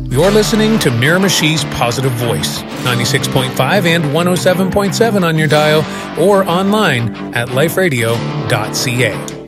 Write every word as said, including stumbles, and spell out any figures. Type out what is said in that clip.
You're listening to Miramichi's Positive Voice, ninety-six point five and one oh seven point seven on your dial or online at life radio dot c a.